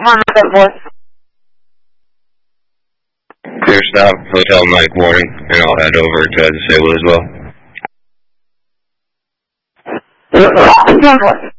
Clear stop, Hotel Mike warning, and I'll head over to Disable as well.